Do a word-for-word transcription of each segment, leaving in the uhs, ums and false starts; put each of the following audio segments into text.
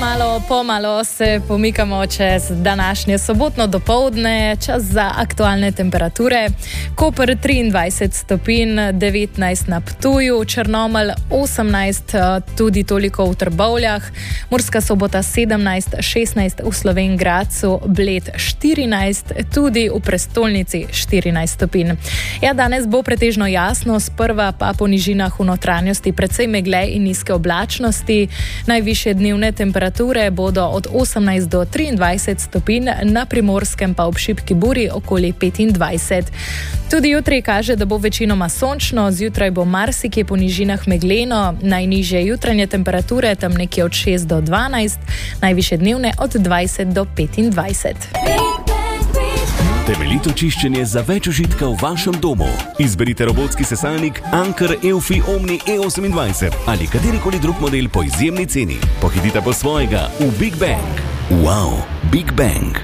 Pomalo, pomalo se pomikamo čez današnje sobotno dopoldne, čas za aktualne temperature. Koper triindvajset stopinj, devetnajst na Ptuju, Črnomelj osemnajst, tudi toliko v Trbovljah, Murska Sobota sedemnajst, šestnajst v Slovenj Gradcu, Bled štirinajst, tudi v prestolnici štirinajst stopinj. Ja, danes bo pretežno jasno, sprva pa po nižinah v notranjosti precej megle in nizke oblačnosti. Najvišje dnevne temperature bodo od osemnajst do triindvajset stopinj, na Primorskem pa ob šibki buri okoli petindvajset. Tudi jutri kaže, da bo večinoma sončno, zjutraj bo marsikje po nižinah megleno, najnižje jutranje temperature tam nekje od šest do dvanajst, najvišje dnevne od dvajset do petindvajset. Temeljito čiščenje za več užitka v vašem domu. Izberite robotski sesalnik Anker Eufy Omni E osemindvajset ali katerikoli drug model po izjemni ceni. Pohitite po svojega v Big Bang. Wow, Big Bang.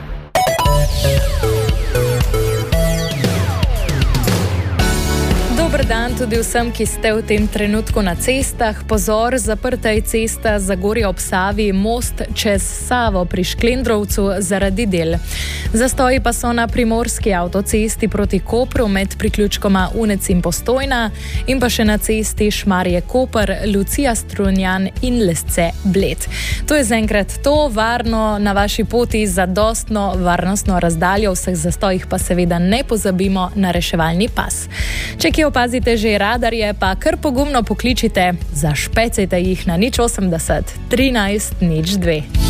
Dober dan tudi vsem, ki ste v tem trenutku na cestah. Pozor, zaprta je cesta Zagorje ob Savi, most čez Savo pri Šklendrovcu zaradi del. Zastoji pa so na primorski avtocesti proti Kopru med priključkoma Unec in Postojna in pa še na cesti Šmarje-Koper, Lucija Strunjan in Lesce Bled. To je zaenkrat to, varno na vaši poti, zadostno varnostno razdaljo, vseh zastojih pa seveda ne pozabimo na reševalni pas. Če kje opazite že radarje, pa kar pogumno pokličite, zašpecajte jih na nič osemdeset, trinajst, nič dve.